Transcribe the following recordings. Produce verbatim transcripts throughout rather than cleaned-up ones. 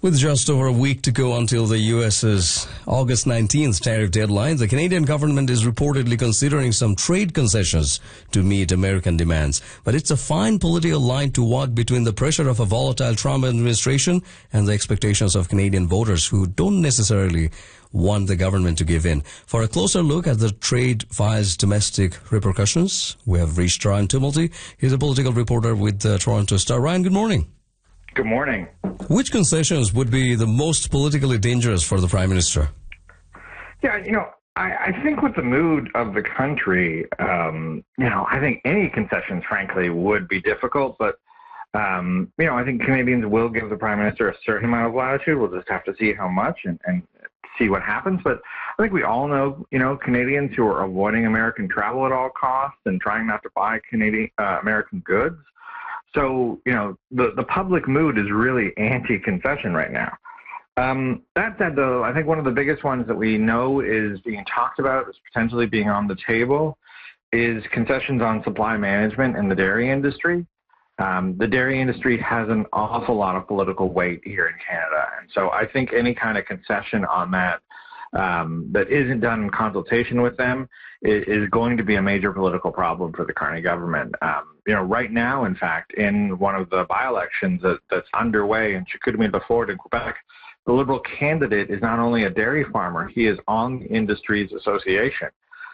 With just over a week to go until the U S's August nineteenth tariff deadline, the Canadian government is reportedly considering some trade concessions to meet American demands. But it's a fine political line to walk between the pressure of a volatile Trump administration and the expectations of Canadian voters who don't necessarily want the government to give in. For a closer look at the trade file's domestic repercussions, we have reached Ryan Tumulty. He's a political reporter with the Toronto Star. Ryan, good morning. Good morning. Which concessions would be the most politically dangerous for the Prime Minister? Yeah, you know, I, I think with the mood of the country, um, you know, I think any concessions, frankly, would be difficult. But, um, you know, I think Canadians will give the Prime Minister a certain amount of latitude. We'll just have to see how much and, and see what happens. But I think we all know, you know, Canadians who are avoiding American travel at all costs and trying not to buy Canadian uh, American goods. So, you know, the, the public mood is really anti-concession right now. Um, that said, though, I think one of the biggest ones that we know is being talked about, is potentially being on the table, is concessions on supply management in the dairy industry. Um, the dairy industry has an awful lot of political weight here in Canada. And so I think any kind of concession on that um, that isn't done in consultation with them is, is going to be a major political problem for the Carney government. Um, you know, right now, in fact, in one of the by-elections that, that's underway in Chicoutimi-Lafleur in Quebec, the Liberal candidate is not only a dairy farmer, he is on the Industries Association.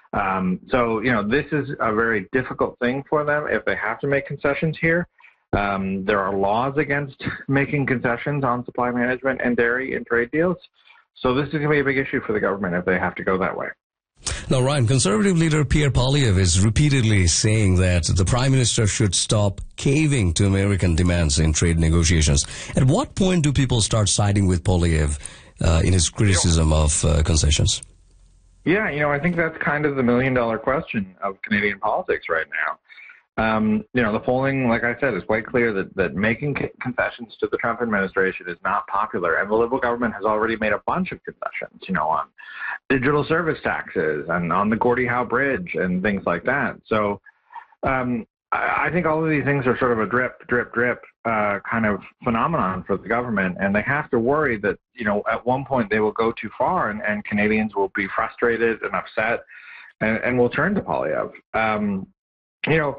Um, so, you know, this is a very difficult thing for them if they have to make concessions here. Um, there are laws against making concessions on supply management and dairy and trade deals. So this is going to be a big issue for the government if they have to go that way. Now, Ryan, Conservative leader Pierre Poilievre is repeatedly saying that the Prime Minister should stop caving to American demands in trade negotiations. At what point do people start siding with Poilievre uh, in his criticism of uh, concessions? Yeah, you know, I think that's kind of the million-dollar question of Canadian politics right now. Um, you know, the polling, like I said, is quite clear that, that making concessions to the Trump administration is not popular. And the Liberal government has already made a bunch of concessions, you know, on digital service taxes and on the Gordie Howe Bridge and things like that. So um, I, I think all of these things are sort of a drip, drip, drip uh, kind of phenomenon for the government. And they have to worry that, you know, at one point they will go too far and, and Canadians will be frustrated and upset and, and will turn to Poilievre. Um, You know,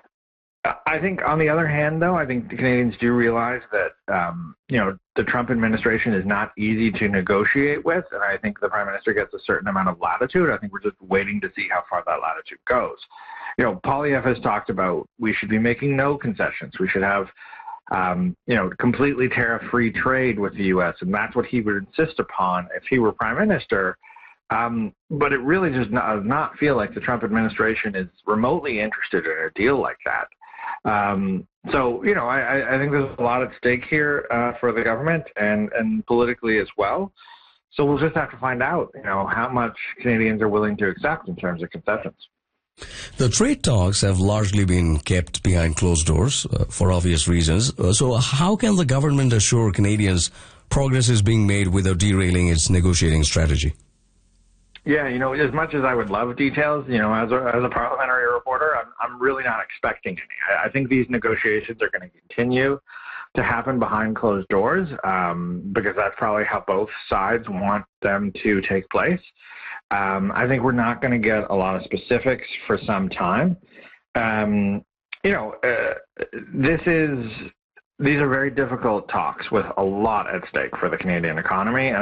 I think on the other hand, though, I think the Canadians do realize that, um, you know, the Trump administration is not easy to negotiate with. And I think the Prime Minister gets a certain amount of latitude. I think we're just waiting to see how far that latitude goes. You know, Poilievre has talked about we should be making no concessions. We should have, um, you know, completely tariff-free trade with the U S. And that's what he would insist upon if he were Prime Minister. Um, but it really does not, does not feel like the Trump administration is remotely interested in a deal like that. Um, so, you know, I, I think there's a lot at stake here uh, for the government and, and politically as well. So we'll just have to find out, you know, how much Canadians are willing to accept in terms of concessions. The trade talks have largely been kept behind closed doors uh, for obvious reasons. Uh, so how can the government assure Canadians progress is being made without derailing its negotiating strategy? Yeah, you know, as much as I would love details, you know, as a, as a parliamentary reporter, I'm, I'm really not expecting any. I, I think these negotiations are going to continue to happen behind closed doors um, because that's probably how both sides want them to take place. Um, I think we're not going to get a lot of specifics for some time. Um, you know, uh, this is these are very difficult talks with a lot at stake for the Canadian economy.